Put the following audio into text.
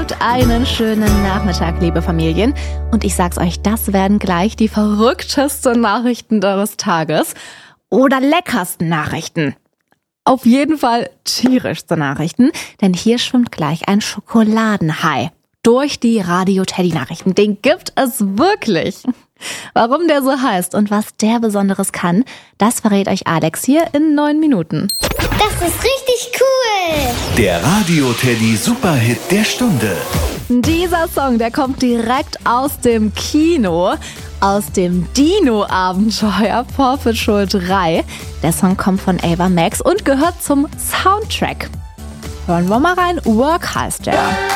habt einen schönen Nachmittag, liebe Familien. Und ich sag's euch, das werden gleich die verrücktesten Nachrichten eures Tages. Oder leckersten Nachrichten. Auf jeden Fall tierischste Nachrichten, denn hier schwimmt gleich ein Schokoladenhai durch die Radio-Teddy-Nachrichten. Den gibt es wirklich. Warum der so heißt und was der Besonderes kann, das verrät euch Alex hier in 9 Minuten. Das ist richtig cool! Der Radio-Teddy Superhit der Stunde. Dieser Song, der kommt direkt aus dem Kino, aus dem Dino-Abenteuer Paw Patrol 3. Der Song kommt von Ava Max und gehört zum Soundtrack. Hören wir mal rein. Work heißt der.